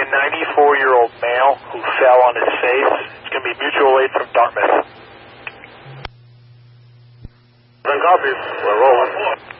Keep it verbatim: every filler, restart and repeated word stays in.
ninety-four-year-old male who fell on his face. It's going to be mutual aid from Dartmouth. Ten copies. We're rolling.